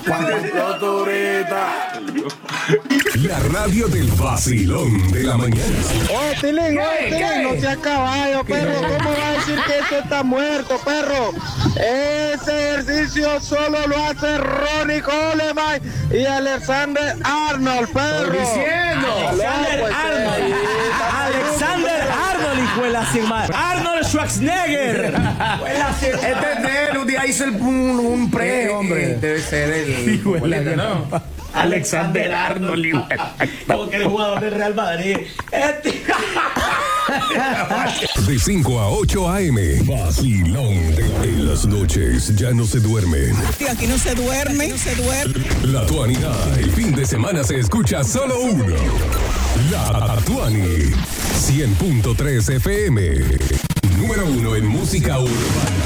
La radio del vacilón de la mañana. Tilín, no seas caballo, perro. ¿Cómo va a decir que eso está muerto, perro? Ese ejercicio solo lo hace Ronnie Coleman y Alexander Arnold, perro. Estoy diciendo. Alexander Arnold, hijo de la sin madre. Arnold Schwarzenegger. Este es de él, un día hizo un pre, hombre. Debe ser el Hijo de la ¿no? Alexander Arnold, como que el jugador del Real Madrid. De 5 a 8 a.m. Vacilón. En las noches ya no se duermen. Aquí no se duerme. La Tuanidad. El fin de semana se escucha solo uno. La Tuani. 100.3 FM. Número 1 en música urbana.